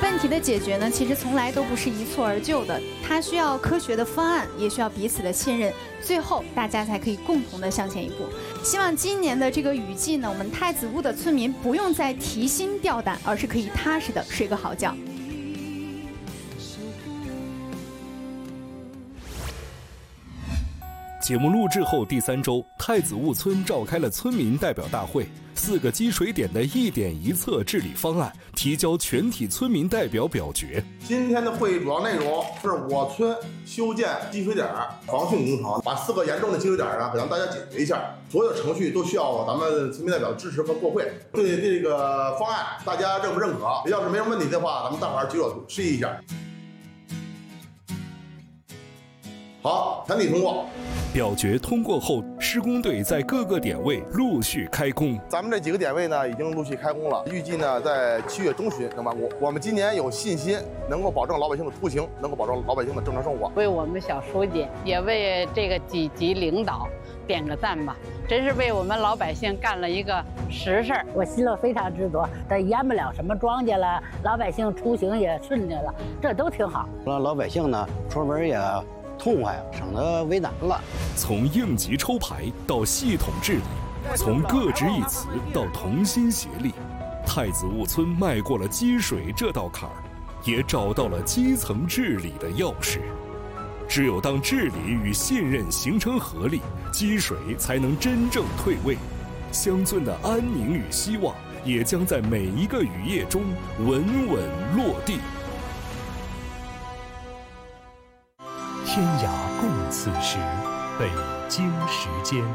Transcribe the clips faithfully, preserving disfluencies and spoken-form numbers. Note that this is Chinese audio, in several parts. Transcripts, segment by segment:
问题的解决呢，其实从来都不是一蹴而就的，它需要科学的方案，也需要彼此的信任，最后大家才可以共同的向前一步。希望今年的这个雨季呢，我们太子坞的村民不用再提心吊胆，而是可以踏实的睡个好觉。 节目录制后第三周，太子坞村召开了村民代表大会，四个积水点的一点一策治理方案提交全体村民代表表决。 今天的会议主要内容是我村修建积水点防汛工程，把四个严重的积水点呢给咱们大家解决一下。所有程序都需要咱们村民代表支持和过会。对这个方案大家认不认可？要是没什么问题的话，咱们大伙儿举手示意一下。好，全体通过。 表决通过后，施工队在各个点位陆续开工。 咱们这几个点位呢，已经陆续开工了，预计呢在七月中旬能完工。我们今年有信心能够保证老百姓的出行，能够保证老百姓的正常生活。 为我们小书记，也为这个几级领导点个赞吧，真是为我们老百姓干了一个实事儿。 我心里非常知足，但淹不了什么庄稼了，老百姓出行也顺利了，这都挺好。 让老百姓呢出门也痛快，省得为难了。 从应急抽排到系统治理，从各执一词到同心协力，太子坞村迈过了积水这道坎儿，也找到了基层治理的钥匙。只有当治理与信任形成合力，积水才能真正退位，乡村的安宁与希望也将在每一个雨夜中稳稳落地。 天涯共此时，北京时间。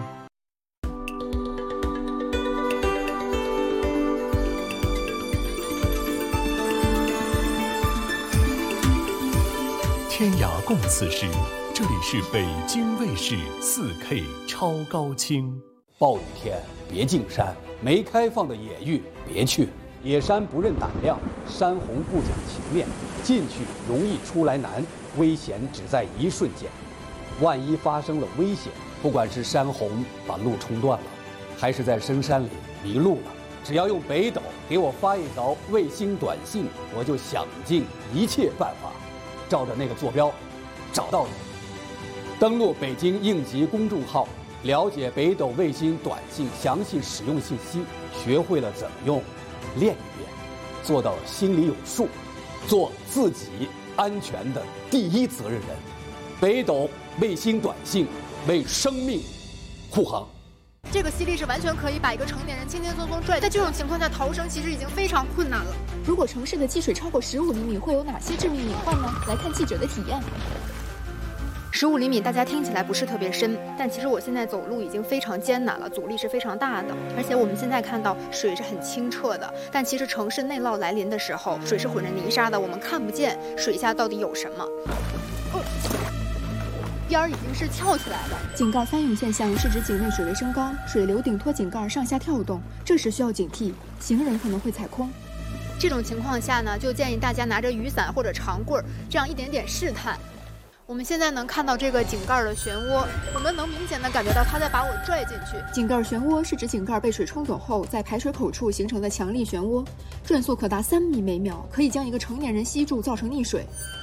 天涯共此时，这里是北京卫视 四K 超高清。 暴雨天别进山，没开放的野域别去。野山不认胆量，山洪不讲情面，进去容易出来难，危险只在一瞬间。万一发生了危险，不管是山洪把路冲断了，还是在深山里迷路了，只要用北斗给我发一条卫星短信，我就想尽一切办法，照着那个坐标找到你。登录北京应急公众号，了解北斗卫星短信详细使用信息，学会了怎么用，练一遍，做到心里有数，做自己安全的第一责任人。北斗卫星短信为生命护航。 这个吸力是完全可以把一个成年人轻轻松松拽，在这种情况下逃生其实已经非常困难了。 如果城市的积水超过十五厘米，会有哪些致命隐患呢？来看记者的体验。 十五厘米大家听起来不是特别深，但其实我现在走路已经非常艰难了，阻力是非常大的。而且我们现在看到水是很清澈的，但其实城市内涝来临的时候，水是混着泥沙的，我们看不见水下到底有什么。哦边儿已经是翘起来的。 井盖翻涌现象是指井内水位升高，水流顶托井盖上下跳动，这时需要警惕，行人可能会踩空。 这种情况下呢，就建议大家拿着雨伞或者长棍儿，这样一点点试探。我们现在能看到这个井盖的漩涡，我们能明显的感觉到它在把我拽进去。 井盖漩涡是指井盖被水冲走后，在排水口处形成的强力漩涡，转速可达三米每秒，可以将一个成年人吸住，造成溺水。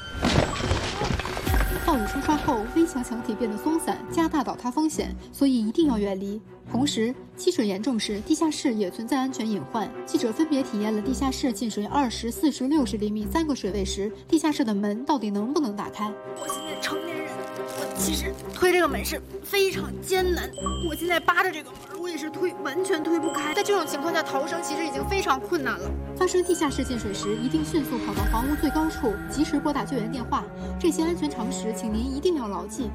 暴雨冲刷后，危墙墙体变得松散，加大倒塌风险，所以一定要远离。同时，积水严重时，地下室也存在安全隐患。记者分别体验了地下室进水二十、四十、六十厘米三个水位时，地下室的门到底能不能打开？ 我现在成年人，我其实推这个门是非常艰难。我现在扒着这个门，我也是推完全推不开。在这种情况下逃生其实已经非常困难了。 发生地下室进水时，一定迅速跑到房屋最高处，及时拨打救援电话。这些安全常识，请您一定要牢记。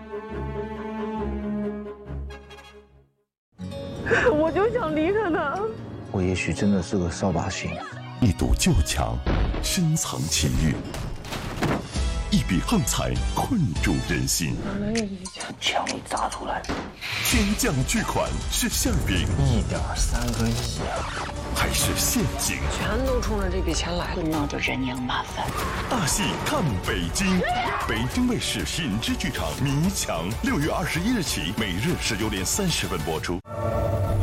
我就想离开他。 我也许真的是个扫把星。 一堵旧墙，深藏情欲；一笔横财，困住人心。 枪里砸出来的。 天降巨款是馅饼， 一点三个亿啊！ 还是陷阱？ 全都冲着这笔钱来了， 那就人仰马翻。 大戏看北京，北京卫视品质剧场《迷墙》，六月二十一日起，每日十九点三十分播出。